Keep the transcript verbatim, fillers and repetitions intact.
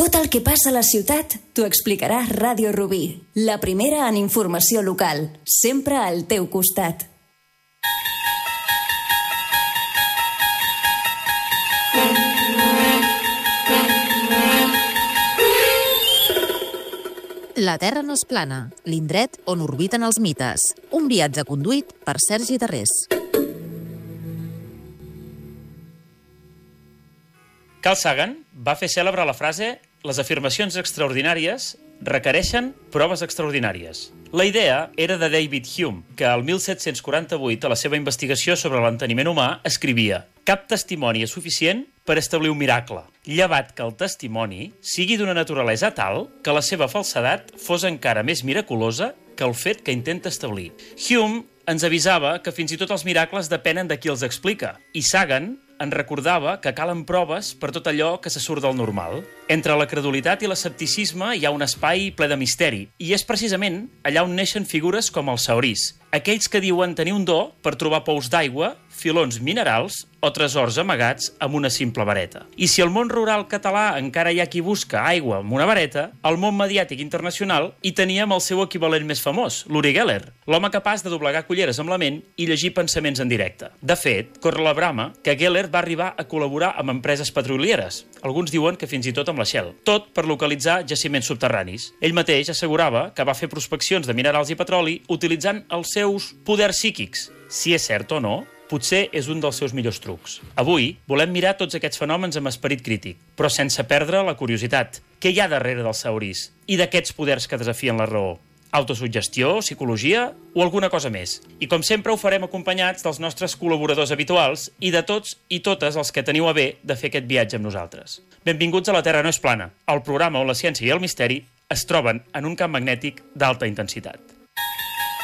Tot el que passa a la ciutat t'ho explicarà Ràdio Rubí, la primera en informació local, sempre al teu costat. La Terra no és plana, l'indret on orbiten els mites. Un viatge conduït per Sergi Darrés. Carl Sagan va fer cèlebre la frase «Les afirmacions extraordinàries requereixen proves extraordinàries». La idea era de David Hume, que al mil set-cents quaranta-vuit, a la seva investigació sobre l'enteniment humà, escrivia «Cap testimoni és suficient per establir un miracle, llevat que el testimoni sigui d'una naturalesa tal que la seva falsedat fos encara més miraculosa que el fet que intenta establir». Hume ens avisava que fins i tot els miracles depenen de qui els explica, i Sagan en recordava que calen proves per tot allò que se surt del normal. Entre la credulitat i l'escepticisme hi ha un espai ple de misteri, i és precisament allà on neixen figures com els saurís, aquells que diuen tenir un do per trobar pous d'aigua, filons minerals o tresors amagats amb una simple vareta. I si al món rural català encara hi ha qui busca aigua amb una vareta, al món mediàtic internacional hi teníem el seu equivalent més famós, l'Uri Geller, l'home capaç de doblegar culleres amb la ment i llegir pensaments en directe. De fet, corre la brama que Geller va arribar a col·laborar amb empreses petrolieres, alguns diuen que fins i tot amb la Shell, tot per localitzar jaciments subterranis. Ell mateix assegurava que va fer prospeccions de minerals i petroli utilitzant els seus poders psíquics. Si és cert o no, potser és un dels seus millors trucs. Avui volem mirar tots aquests fenòmens amb esperit crític, però sense perdre la curiositat. Què hi ha darrere dels saurís i d'aquests poders que desafien la raó? Autosuggestió, psicologia o alguna cosa més? I com sempre ho farem acompanyats dels nostres col·laboradors habituals i de tots i totes els que teniu a bé de fer aquest viatge amb nosaltres. Benvinguts a La Terra no és plana, el programa on la ciència i el misteri es troben en un camp magnètic d'alta intensitat.